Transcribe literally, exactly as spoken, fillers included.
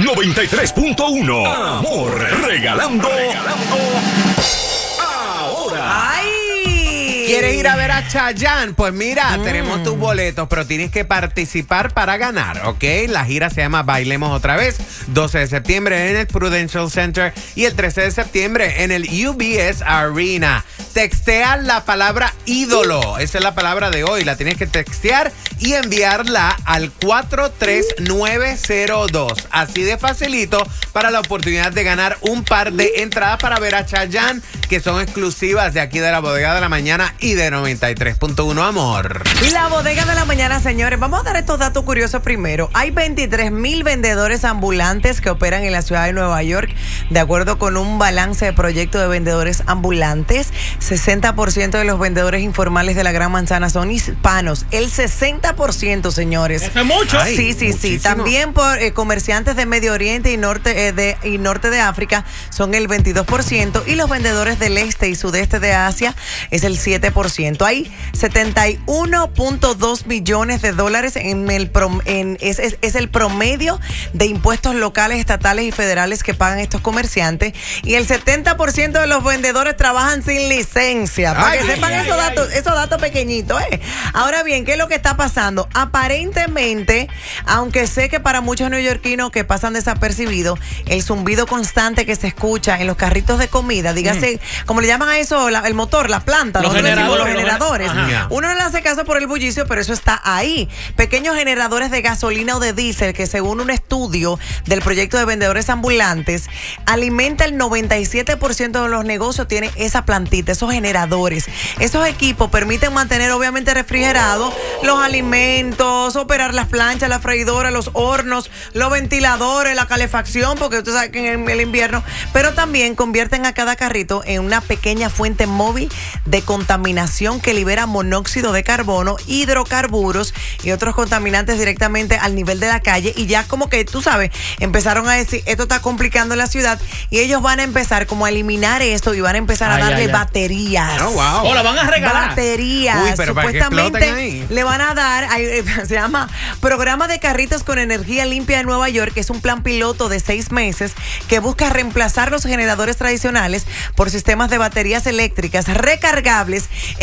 noventa y tres punto uno. Amor, regalando. regalando ahora. ¡Ay! ¿Quieres ir a ver a Chayanne? Pues mira, Mm. tenemos tus boletos, pero tienes que participar para ganar, ¿ok? La gira se llama Bailemos Otra Vez, doce de septiembre en el Prudential Center y el trece de septiembre en el U B S Arena. Textea la palabra ídolo, esa es la palabra de hoy, la tienes que textear y enviarla al cuatro tres nueve cero dos. Así de facilito para la oportunidad de ganar un par de entradas para ver a Chayanne, que son exclusivas de aquí de la Bodega de la Mañana y de noventa y tres punto uno Amor. La Bodega de la Mañana, señores. Vamos a dar estos datos curiosos primero. Hay veintitrés mil vendedores ambulantes que operan en la ciudad de Nueva York, de acuerdo con un balance de proyecto de vendedores ambulantes. sesenta por ciento de los vendedores informales de la Gran Manzana son hispanos. El sesenta por ciento, señores. Eso es mucho. Ay, Sí, sí, sí. muchísimo. También por eh, comerciantes de Medio Oriente y norte, eh, de, y norte de África son el veintidós por ciento y los vendedores del este y sudeste de Asia es el siete por ciento. Hay setenta y uno punto dos millones de dólares en el prom, en, es, es, es el promedio de impuestos locales, estatales y federales que pagan estos comerciantes, y el setenta por ciento de los vendedores trabajan sin licencia. Para Ay, que sepan ay, esos ay, datos, esos datos pequeñitos, ¿eh? Ahora bien, ¿qué es lo que está pasando? Aparentemente, aunque sé que para muchos neoyorquinos que pasan desapercibidos, el zumbido constante que se escucha en los carritos de comida, dígase, como le llaman a eso, la- el motor, la planta, Los nosotros decimos los generadores, generadores. ajá. Uno no le hace caso por el bullicio, pero eso está ahí. Pequeños generadores de gasolina o de diésel que, según un estudio del proyecto de vendedores ambulantes, alimenta el noventa y siete por ciento de los negocios, tiene esa plantita, esos generadores. Esos equipos permiten mantener obviamente refrigerados los alimentos, operar las planchas, la freidora, los hornos, los ventiladores, la calefacción, porque usted sabe que en el invierno, pero también convierten a cada carrito en una pequeña fuente móvil de contaminación que libera monóxido de carbono, hidrocarburos y otros contaminantes directamente al nivel de la calle. Y ya como que, tú sabes, empezaron a decir, esto está complicando la ciudad, y ellos van a empezar como a eliminar esto y van a empezar a Ay, darle ay, ay. baterías. Oh, wow. Oh, la van a regalar. Baterías. Uy, pero para que Supuestamente exploten ahí. le van a dar, hay, eh, se llama Programa de Carritos con Energía Limpia de Nueva York, que es un plan piloto de seis meses que busca reemplazar los generadores tradicionales por sistemas de baterías eléctricas recargables